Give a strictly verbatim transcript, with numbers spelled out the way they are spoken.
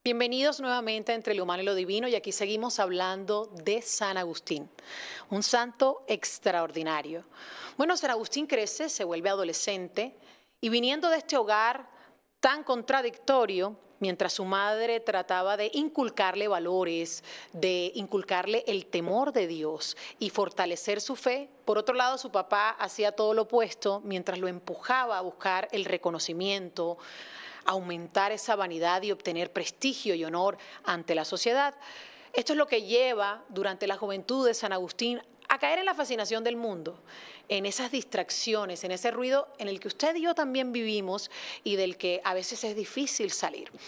Bienvenidos nuevamente a Entre lo Humano y lo Divino, y aquí seguimos hablando de San Agustín, un santo extraordinario. Bueno, San Agustín crece, se vuelve adolescente y viniendo de este hogar tan contradictorio, mientras su madre trataba de inculcarle valores, de inculcarle el temor de Dios y fortalecer su fe, por otro lado su papá hacía todo lo opuesto mientras lo empujaba a buscar el reconocimiento, aumentar esa vanidad y obtener prestigio y honor ante la sociedad. Esto es lo que lleva durante la juventud de San Agustín a caer en la fascinación del mundo, en esas distracciones, en ese ruido en el que usted y yo también vivimos y del que a veces es difícil salir.